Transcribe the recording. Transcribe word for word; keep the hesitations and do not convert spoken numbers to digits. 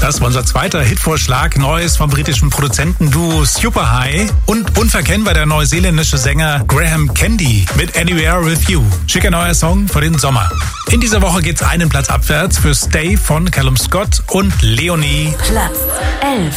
Das war unser zweiter Hitvorschlag. Neues vom britischen Produzentenduo Super High. Und unverkennbar der neuseeländische Sänger Graham Candy mit Anywhere With You. Schicker neuer Song für den Sommer. In dieser Woche geht's einen Platz abwärts für Stay von Callum Scott und Leonie. Platz elf.